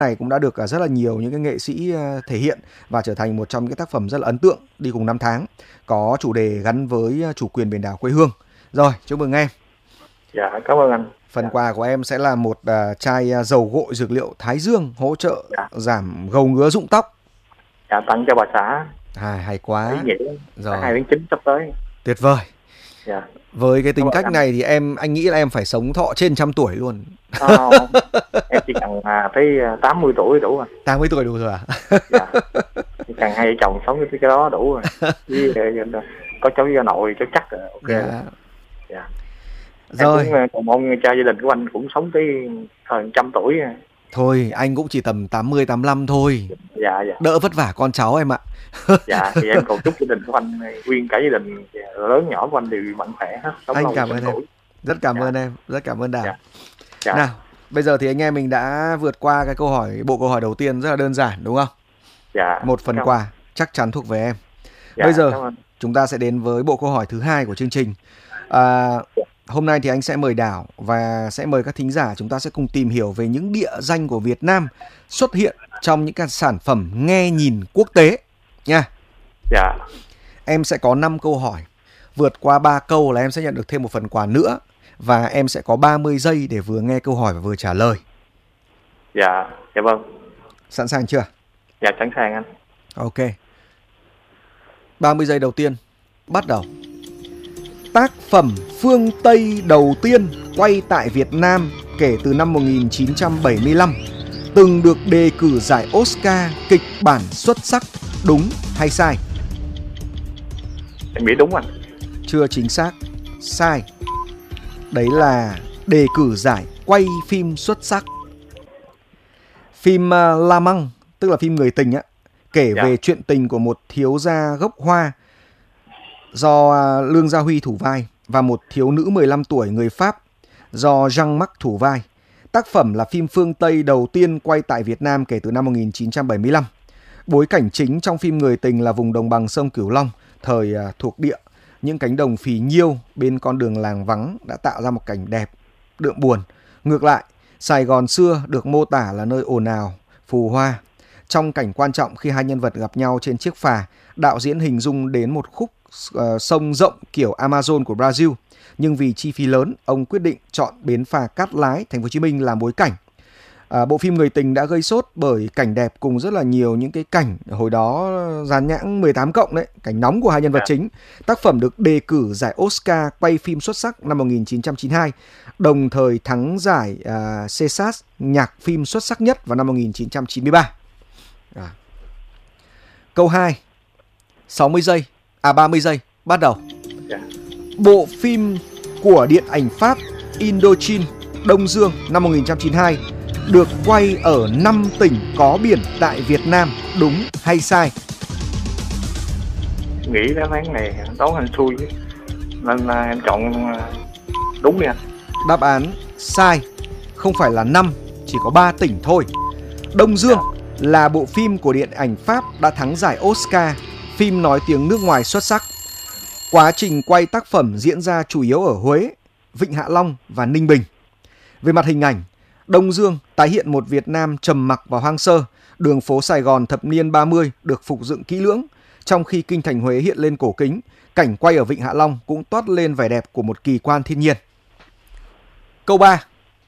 này cũng đã được rất là nhiều những cái nghệ sĩ thể hiện và trở thành một trong những cái tác phẩm rất là ấn tượng đi cùng năm tháng, có chủ đề gắn với chủ quyền biển đảo quê hương. Rồi, chúc mừng em. Dạ, cảm ơn anh. Phần quà của em sẽ là một chai dầu gội dược liệu Thái Dương hỗ trợ giảm gầu ngứa rụng tóc. Dạ, tặng cho bà xã. Hay quá. Ý nghĩa. Rồi. 2/9 sắp tới. Tuyệt vời. Dạ. Với cái tính cách này thì anh nghĩ là em phải sống thọ trên 100 tuổi luôn. Không. Em chỉ cần tới 80 tuổi đủ rồi. 80 tuổi đủ rồi à? Dạ. Chỉ cần hai vợ chồng sống với cái đó đủ rồi. Có cháu gia nội cháu chắc rồi. Ok. Dạ. Rồi. Em cũng mong cho gia đình của anh cũng sống tới thời 100 tuổi. Thôi anh cũng chỉ tầm 80, 85 thôi. Dạ. Đỡ vất vả con cháu em ạ. Dạ, thì em còn chúc gia đình của anh, nguyên cả gia đình lớn nhỏ của anh đều mạnh khỏe hết. Anh cảm ơn em. Rất cảm ơn em, rất cảm ơn Đào. Dạ. Nào, bây giờ thì anh em mình đã vượt qua cái bộ câu hỏi đầu tiên rất là đơn giản đúng không? Dạ. Một phần quà chắc chắn thuộc về em. Bây giờ chúng ta sẽ đến với bộ câu hỏi thứ hai của chương trình. Hôm nay thì anh sẽ mời Đào và sẽ mời các thính giả chúng ta sẽ cùng tìm hiểu về những địa danh của Việt Nam xuất hiện trong những các sản phẩm nghe nhìn quốc tế nha. Dạ. Em sẽ có 5 câu hỏi. Vượt qua 3 câu là em sẽ nhận được thêm một phần quà nữa. Và em sẽ có 30 giây để vừa nghe câu hỏi và vừa trả lời. Dạ vâng. Sẵn sàng chưa? Dạ sẵn sàng anh. Ok. 30 giây đầu tiên, bắt đầu. Tác phẩm phương Tây đầu tiên quay tại Việt Nam kể từ năm 1975 từng được đề cử giải Oscar kịch bản xuất sắc, đúng hay sai? Em nghĩ đúng anh. Chưa chính xác, sai. Đấy là đề cử giải quay phim xuất sắc. Phim La Măng, tức là phim Người Tình á, kể về chuyện tình của một thiếu gia gốc Hoa do Lương Gia Huy thủ vai và một thiếu nữ 15 tuổi người Pháp do Jean-Marc thủ vai. Tác phẩm là phim phương Tây đầu tiên quay tại Việt Nam kể từ năm 1975. Bối cảnh chính trong phim Người Tình là vùng đồng bằng sông Cửu Long, thời thuộc địa. Những cánh đồng phì nhiêu bên con đường làng vắng đã tạo ra một cảnh đẹp, đượm buồn. Ngược lại, Sài Gòn xưa được mô tả là nơi ồn ào, phù hoa. Trong cảnh quan trọng khi hai nhân vật gặp nhau trên chiếc phà, đạo diễn hình dung đến một khúc sông rộng kiểu Amazon của Brazil. Nhưng vì chi phí lớn, ông quyết định chọn bến phà Cát Lái, thành phố Hồ Chí Minh làm bối cảnh. Bộ phim Người Tình đã gây sốt bởi cảnh đẹp cùng rất là nhiều những cái cảnh hồi đó dán nhãn 18 cộng đấy, cảnh nóng của hai nhân vật chính. Tác phẩm được đề cử giải Oscar quay phim xuất sắc năm 1992, đồng thời thắng giải César nhạc phim xuất sắc nhất vào năm 1993. Câu 2, 30 giây, bắt đầu. Bộ phim của điện ảnh Pháp Indochine Đông Dương năm 1992 được quay ở 5 tỉnh có biển tại Việt Nam, đúng hay sai? Nghĩ đáp án này toán anh xui nên em chọn đúng đi anh. Đáp án sai, không phải là 5, chỉ có 3 tỉnh thôi. Đông Dương là bộ phim của điện ảnh Pháp đã thắng giải Oscar, phim nói tiếng nước ngoài xuất sắc. Quá trình quay tác phẩm diễn ra chủ yếu ở Huế, Vịnh Hạ Long và Ninh Bình. Về mặt hình ảnh, Đông Dương tái hiện một Việt Nam trầm mặc và hoang sơ, đường phố Sài Gòn thập niên 30 được phục dựng kỹ lưỡng, trong khi kinh thành Huế hiện lên cổ kính, cảnh quay ở Vịnh Hạ Long cũng toát lên vẻ đẹp của một kỳ quan thiên nhiên. Câu 3.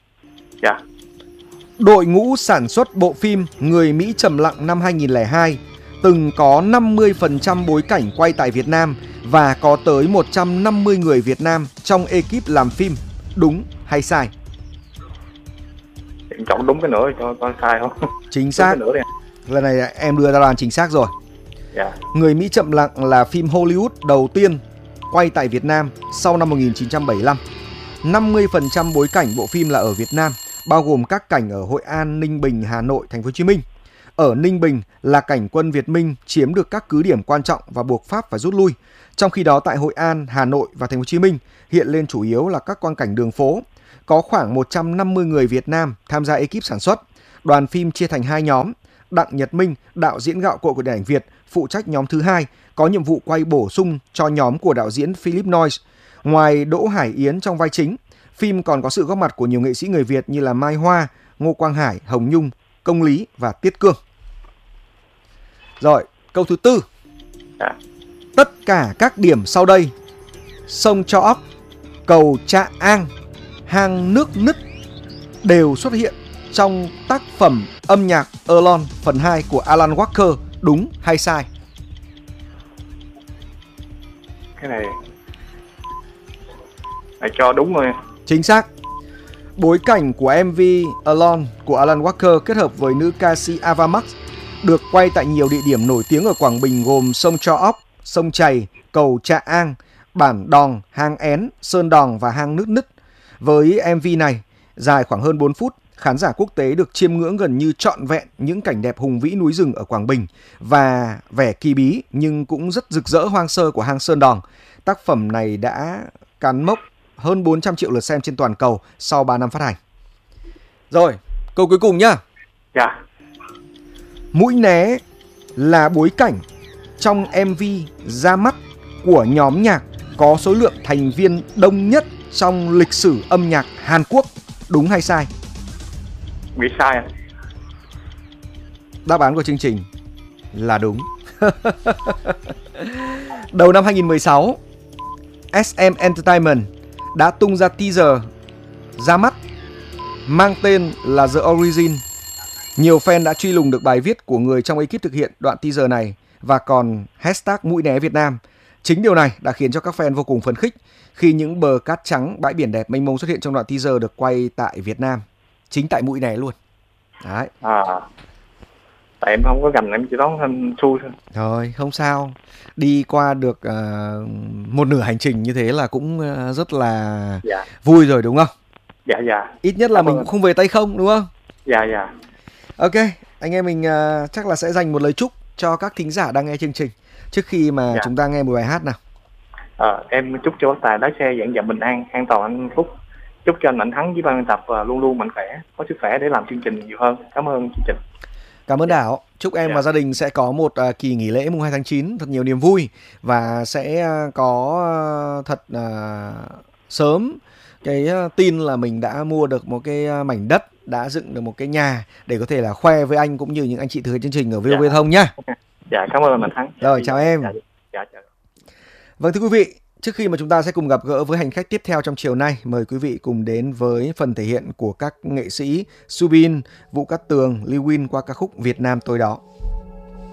Đội ngũ sản xuất bộ phim Người Mỹ trầm lặng năm 2002 từng có 50% bối cảnh quay tại Việt Nam và có tới 150 người Việt Nam trong ekip làm phim, đúng hay sai? Em chọn đúng cái nữa cho coi sai không? Chính xác. Lần này em đưa ra đáp án chính xác rồi. Người Mỹ trầm lặng là phim Hollywood đầu tiên quay tại Việt Nam sau năm 1975. 50% bối cảnh bộ phim là ở Việt Nam, bao gồm các cảnh ở Hội An, Ninh Bình, Hà Nội, Thành phố Hồ Chí Minh. Ở Ninh Bình là cảnh quân Việt Minh chiếm được các cứ điểm quan trọng và buộc Pháp phải rút lui. Trong khi đó tại Hội An, Hà Nội và Thành phố Hồ Chí Minh hiện lên chủ yếu là các quang cảnh đường phố. Có khoảng 150 người Việt Nam tham gia ekip sản xuất. Đoàn phim chia thành 2 nhóm. Đặng Nhật Minh, đạo diễn gạo cội của điện ảnh Việt, phụ trách nhóm thứ 2, có nhiệm vụ quay bổ sung cho nhóm của đạo diễn Philip Noyce. Ngoài Đỗ Hải Yến trong vai chính, phim còn có sự góp mặt của nhiều nghệ sĩ người Việt như là Mai Hoa, Ngô Quang Hải, Hồng Nhung, công lý và tiết cương. Rồi, câu thứ tư. Tất cả các điểm sau đây, sông Cho Óc, cầu Trạ Ang, hang nước nứt đều xuất hiện trong tác phẩm âm nhạc Alone phần 2 của Alan Walker, đúng hay sai? Cái này phải cho đúng rồi. Chính xác. Bối cảnh của MV Alone của Alan Walker kết hợp với nữ ca sĩ Ava Max được quay tại nhiều địa điểm nổi tiếng ở Quảng Bình gồm sông Cho Óc, sông Chày, cầu Trạ Ang, bản Đòn, hang Én, Sơn Đòn và hang nước nứt. Với MV này dài khoảng hơn 4 phút, khán giả quốc tế được chiêm ngưỡng gần như trọn vẹn những cảnh đẹp hùng vĩ núi rừng ở Quảng Bình và vẻ kỳ bí nhưng cũng rất rực rỡ hoang sơ của hang Sơn Đòn. Tác phẩm này đã cán mốc hơn 400 triệu lượt xem trên toàn cầu sau 3 năm phát hành. Rồi, câu cuối cùng nhá. Dạ. Mũi Né là bối cảnh trong MV ra mắt của nhóm nhạc có số lượng thành viên đông nhất trong lịch sử âm nhạc Hàn Quốc, đúng hay sai? Bị sai à? Đáp án của chương trình là đúng. Đầu năm 2016, SM Entertainment đã tung ra teaser ra mắt mang tên là The Origin. Nhiều fan đã truy lùng được bài viết của người trong ekip thực hiện đoạn teaser này và còn hashtag Mũi Né Việt Nam. Chính điều này đã khiến cho các fan vô cùng phấn khích khi những bờ cát trắng, bãi biển đẹp mênh mông xuất hiện trong đoạn teaser được quay tại Việt Nam, chính tại Mũi Né luôn. Đấy. Tại em không có gành, em chỉ đón thanh xui thôi. Rồi, không sao. Đi qua được một nửa hành trình như thế là cũng rất là vui rồi đúng không? Dạ. Ít nhất là mình cũng không về tay không đúng không? Dạ. Ok, anh em mình chắc là sẽ dành một lời chúc cho các thính giả đang nghe chương trình trước khi mà chúng ta nghe một bài hát nào. Em chúc cho bác Tài lái xe dặn dặm bình an, an toàn, hạnh phúc. Chúc cho anh Mạnh Thắng với ban biên tập luôn luôn mạnh khỏe, có sức khỏe để làm chương trình nhiều hơn. Cảm ơn chương trình. Cảm ơn Đảo. Chúc em và gia đình sẽ có một kỳ nghỉ lễ mùng 2 tháng 9 thật nhiều niềm vui và sẽ có thật sớm cái tin là mình đã mua được một cái mảnh đất, đã dựng được một cái nhà để có thể là khoe với anh cũng như những anh chị thực hiện chương trình ở VOV Thông nhá. Dạ, cảm ơn anh Mạnh Thắng. Rồi, chào em. Dạ. Vâng, thưa quý vị, trước khi mà chúng ta sẽ cùng gặp gỡ với hành khách tiếp theo trong chiều nay, mời quý vị cùng đến với phần thể hiện của các nghệ sĩ Subin, Vũ Cát Tường, Lưu Win qua ca khúc Việt Nam Tôi Đó.